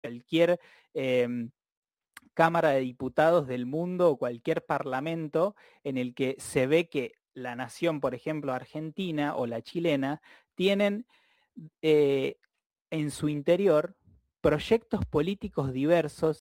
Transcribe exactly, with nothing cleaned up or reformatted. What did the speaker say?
cualquier eh, Cámara de Diputados del mundo o cualquier parlamento en el que se ve que la nación, por ejemplo, argentina o la chilena, tienen eh, en su interior proyectos políticos diversos